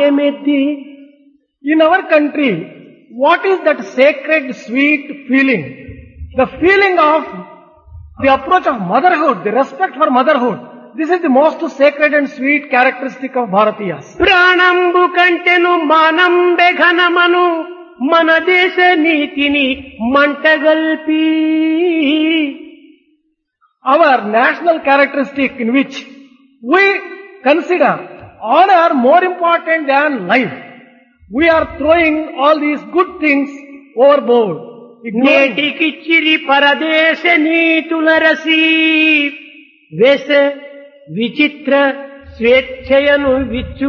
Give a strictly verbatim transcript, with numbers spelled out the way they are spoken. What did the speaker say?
మాన్యమెద్ది. In our country, what is that sacred, sweet feeling? The feeling of the approach of motherhood, the respect for motherhood. This is the most sacred and sweet characteristic of Bharatiyas. ప్రాణంబు కంటెను మానంబె ఘనమను మన దేశ నీతిని మంటగల్పి. Our national characteristic in which we consider honor more important than life. We are throwing all these good things overboard. ignoring. నేటికిచ్చిరి పరదేశ నీతుల రసి వేస విచిత్ర స్వేచ్ఛయను విచ్చు